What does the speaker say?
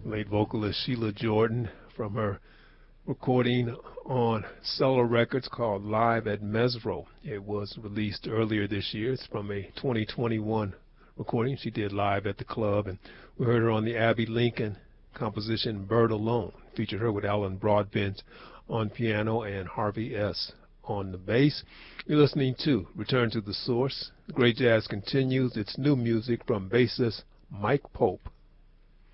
Late vocalist Sheila Jordan from her recording on Cellar Records called Live at Mesro. It was released earlier this year. It's from a 2021 recording she did live at the club, and we heard her on the Abbey Lincoln composition Bird Alone. Featured her with Alan Broadbent on piano and Harvey S. on the bass. You're listening to Return to the Source. The great jazz continues. It's new music from bassist Mike Pope.